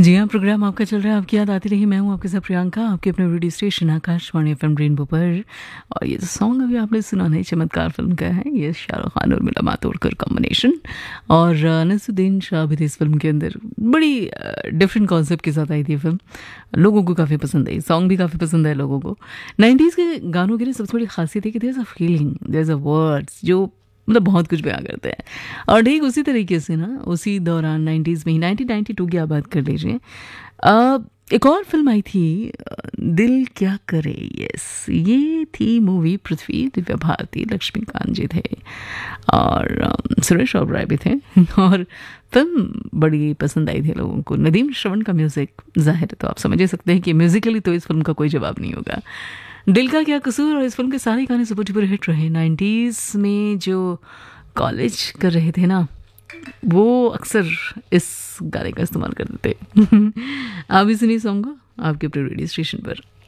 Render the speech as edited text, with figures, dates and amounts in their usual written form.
जी हाँ, प्रोग्राम आपका चल रहा है, आपकी याद आती रही। मैं हूँ आपके साथ प्रियंका, आपके अपने radio station Akashvani FM rainbow पर। और ये जो सॉन्ग अभी आपने सुना नहीं, चमत्कार फिल्म का है। ये शाहरुख खान और मिला मातोड़कर कॉम्बिनेशन। और नसरुद्दीन शाह भी थे इस फिल्म के अंदर। बड़ी डिफरेंट कॉन्सेप्ट के साथ आई थी फिल्म। लोगों को काफ़ी पसंद आई, सॉन्ग भी काफ़ी पसंद आए लोगों को। 90s के गानों की ना सबसे बड़ी खासियत है कि there is a feeling, there is a words जो मतलब बहुत कुछ बयां करते हैं। और ठीक उसी तरीके से ना उसी दौरान 90s में ही 1992 की आप बात कर लीजिए। एक और फिल्म आई थी, दिल क्या करे। यस, ये थी मूवी। पृथ्वी, दिव्या भारती, लक्ष्मीकांत जी थे और सुरेश ओबराय भी थे। और फिल्म बड़ी पसंद आई थी लोगों को। नदीम श्रवण का म्यूज़िक, जाहिर है तो आप समझ ही सकते हैं कि म्यूज़िकली तो इस फिल्म का कोई जवाब नहीं होगा। दिल का क्या कसूर। और इस फिल्म के सारे गाने सुपर डुपर हिट रहे 90s में। जो कॉलेज कर रहे थे ना, वो अक्सर इस गाने का इस्तेमाल करते थे। आप भी सुनिए सॉन्ग को आपके अपने रेडियो स्टेशन पर।